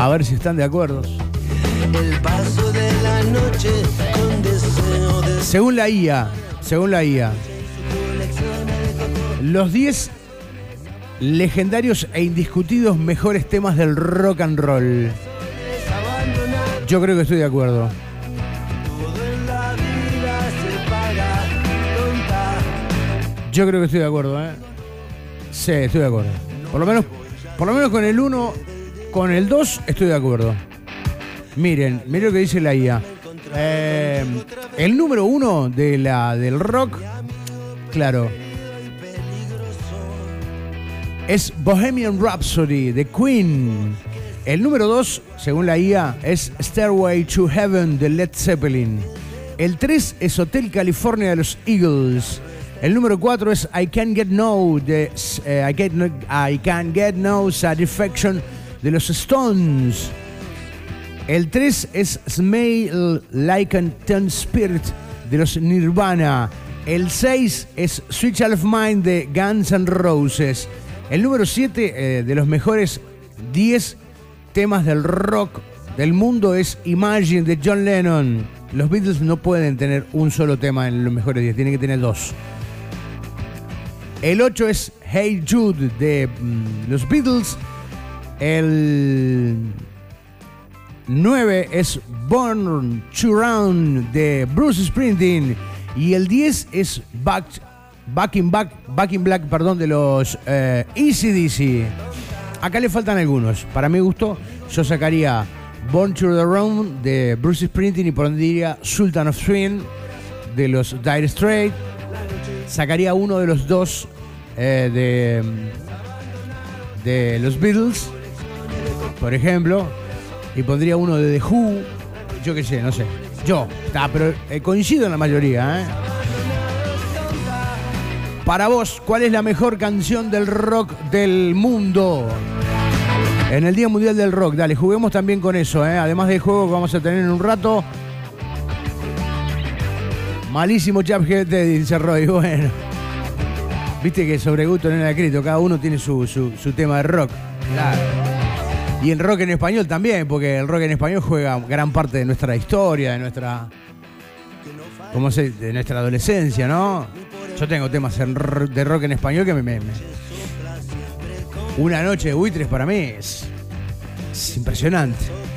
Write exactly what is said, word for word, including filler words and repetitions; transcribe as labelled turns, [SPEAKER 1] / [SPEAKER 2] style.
[SPEAKER 1] A ver si están de acuerdo.
[SPEAKER 2] El paso de la noche con deseo de...
[SPEAKER 1] Según la I A, según la I A, los diez legendarios e indiscutidos mejores temas del rock and roll. Yo creo que estoy de acuerdo. Yo creo que estoy de acuerdo, ¿eh? Sí, estoy de acuerdo. Por lo menos, por lo menos con el uno, con el dos estoy de acuerdo. Miren, miren lo que dice la I A. Eh, el número uno de la, del rock, claro, es Bohemian Rhapsody de Queen. El número dos, según la I A, es Stairway to Heaven de Led Zeppelin. El tres es Hotel California de los Eagles. El número cuatro es I Can't Get No de uh, I, Get no, I Can't Get No Satisfaction de los Stones. El tres es Smell Like a Teen Spirit de los Nirvana. El seis es Sweet Child of Mine de Guns N' Roses. El número siete eh, de los mejores diez temas del rock del mundo es Imagine de John Lennon. Los Beatles no pueden tener un solo tema en los mejores diez, tienen que tener dos. El ocho es Hey Jude de mm, los Beatles. El nueve es Born to Run de Bruce Springsteen. Y el diez es Back, Back in Back, Back in Black, perdón, de los eh, A C D C. Acá le faltan algunos. Para mi gusto, yo sacaría Born to the Run de Bruce Springsteen y pondría Sultan of Swing de los Dire Straits. Sacaría uno de los dos eh, de, de los Beatles, por ejemplo, y pondría uno de The Who. Yo qué sé, no sé. Yo, ah, pero eh, coincido en la mayoría, ¿eh? Para vos, ¿cuál es la mejor canción del rock del mundo? En el Día Mundial del Rock, dale, juguemos también con eso, ¿eh? Además del juego que vamos a tener en un rato. Malísimo Chaphead, dice Roy. Bueno, viste que sobre gusto no era escrito, cada uno tiene su, su, su tema de rock. Claro. Y el rock en español también, porque el rock en español juega gran parte de nuestra historia, de nuestra, ¿cómo se, de nuestra adolescencia, ¿no? Yo tengo temas en, de rock en español que me, me, me... Una noche de buitres para mí es, es impresionante.